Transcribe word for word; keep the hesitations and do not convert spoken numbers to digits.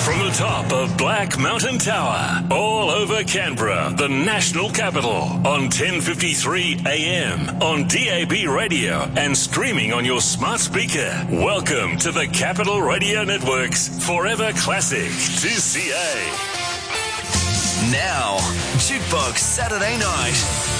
From the top of Black Mountain Tower, all over Canberra, the national capital, on ten fifty-three A M, on D A B radio and streaming on your smart speaker. Welcome to the Capital Radio Network's Forever Classic two C A. Now, Jukebox Saturday Night.